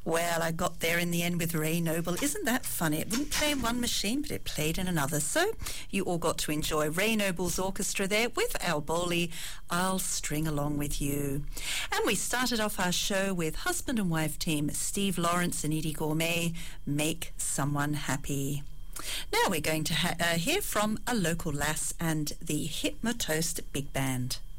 Well, I got there in the end with Ray Noble. Isn't that funny? It wouldn't play in one machine, but it played in another. So you all got to enjoy Ray Noble's orchestra there with Al Bowley, I'll String Along With You. And we started off our show with husband and wife team Steve Lawrence and Eddie Gourmet, Make Someone Happy. Now we're going to hear from a local lass and the Hypnotoast Big Band.